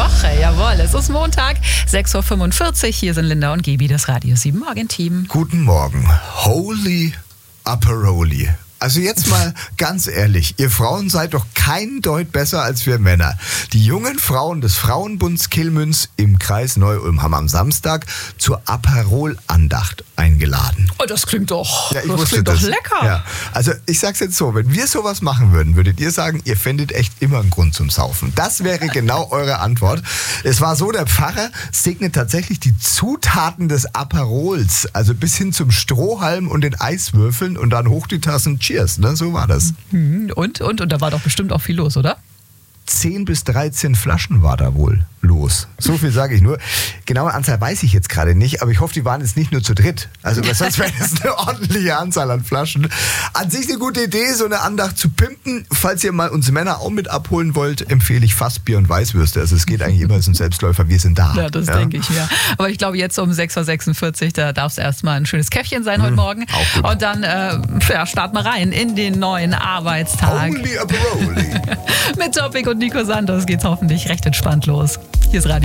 Woche. Jawohl, es ist Montag, 6.45 Uhr. Hier sind Linda und Gaby, das Radio 7 Morgen-Team. Guten Morgen. Holy Aperoli. Also jetzt mal ganz ehrlich, ihr Frauen seid doch kein Deut besser als wir Männer. Die jungen Frauen des Frauenbunds Killmünz im Kreis Neu-Ulm haben am Samstag zur Aperol-Andacht eingeladen. Oh, das klingt doch, Ja, ich das wusste klingt doch das. lecker. Ja. Also ich sag's jetzt so, wenn wir sowas machen würden, würdet ihr sagen, ihr fändet echt immer einen Grund zum Saufen. Das wäre genau eure Antwort. Es war so, der Pfarrer segnet tatsächlich die Zutaten des Aperols, also bis hin zum Strohhalm und den Eiswürfeln und dann hoch die Tassen. Cheers, ne? So war das. Und da war doch bestimmt auch viel los, oder? 10 bis 13 Flaschen war da wohl los. So viel sage ich nur. Genaue Anzahl weiß ich jetzt gerade nicht, aber ich hoffe, die waren jetzt nicht nur zu dritt. Also weil sonst wäre das eine ordentliche Anzahl an Flaschen. An sich eine gute Idee, so eine Andacht zu pimpen. Falls ihr mal uns Männer auch mit abholen wollt, empfehle ich Fassbier und Weißwürste. Also es geht eigentlich immer, es ist ein Selbstläufer, wir sind da. Ja, das denke ich mir. Aber ich glaube, jetzt um 6.46 Uhr, da darf es erstmal ein schönes Käffchen sein heute Morgen. Auch gut. Und dann starten wir rein in den neuen Arbeitstag. Holy Aperoli. Mit Topic und Nico Santos geht's hoffentlich recht entspannt los. Hier ist Radio